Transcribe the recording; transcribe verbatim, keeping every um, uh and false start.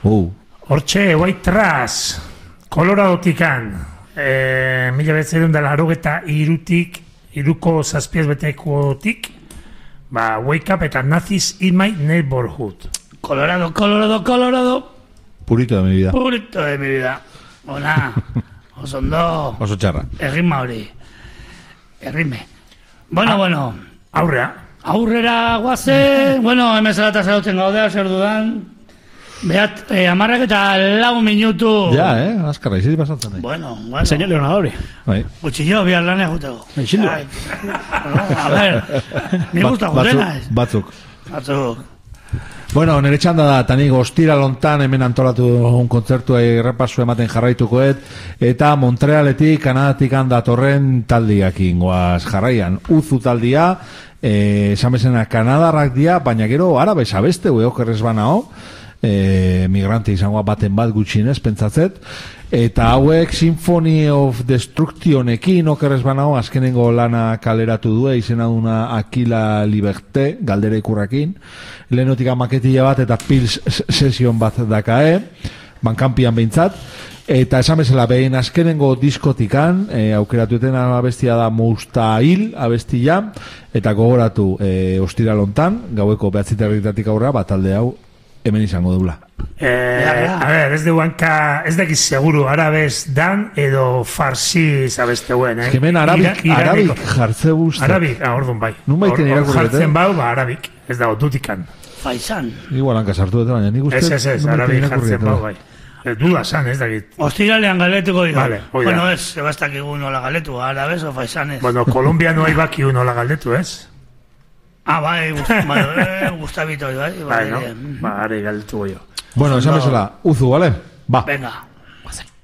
Hortxe, White Trash, Coloradotikan, eh, mila betzerun dela arogeta irutik, iruko zazpiaz betekotik, ba, Wake Up eta Nazis in My Neighborhood. Colorado, Colorado, Colorado. Purito de mi vida. Purito de mi vida. Ona, oso ondo. Oso txarra. Errima hori. Errime. Bueno, ah, bueno. Aurrea. Aurrera guaze. Bueno, hemen zelata zerauten gaudea, zer dudan. Beat, eh, amarrak eta lau minutu. Ja, eh? Azkarra, iziz basatzen. Bueno, bueno. Señor Leonadori. Bai. Gutxillo, bihar lanea juteko. Eixindu. A ver, mi gusta gutena. Batzuk. Batzuk. Bueno, nire txanda da, tanik ostira lontan hemen antolatu un kontzertu errepasu ematen jarraitukoet, eta Montrealetik, Kanadatik datorren taldiak ingoaz jarraian. Uzu taldia, eh, esan bezena Kanadarrak dia, baina gero arabes abeste, okerrez banao, E, migrante izangoa baten bat gutxinez pentsatzet, eta hauek Symphony of Destructionekin okerrez banao azkenengo lana kaleratu du, izena duna Aquila Liberté galdera ikurrakin, lehenotik maketilla bat eta Pills Session bat dakae bankampian behintzat, eta esan bezala behin azkenengo diskotikan e, aukeratueten abestia da Moustail abestia, eta gogoratu e, ostira lontan gaueko behatziterritatik aurra bat talde hau hemen izango dula. Eh, a ver, ez duanka, ez dakiz seguru arabez dan edo farsi zabesteuen, eh? Hemen arabik, Ira, arabik jartze guztat. Arabik, ah, orduan bai. Nun baiten irakurret, jartzen bau, ba, arabik. Ez dago, dutikan. Faisan. Igual hanka sartu dute, baina nik uste... Ez, ez, ez, arabik jartzen bau, bai. Duda san, ez dakit. Ostiralean galetuko dira. Vale, bueno, ez, sebastak igun nola galetu, arabez o faisanez. Bueno, Kolombia no baki un nola galetu, ez? Ah, bai, Gustavito, bai. Bai, no? Ba, are galdetu goio. Bueno, esan bezala, uzu, vale? Ba. Venga.